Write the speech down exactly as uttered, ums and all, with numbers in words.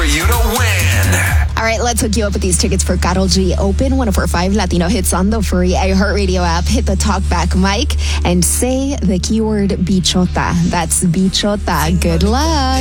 for you to win. All right, let's hook you up with these tickets for Karol G Open, one of our five Latino hits on the free iHeartRadio app. Hit the talkback mic and say the keyword bichota. That's bichota. Good luck.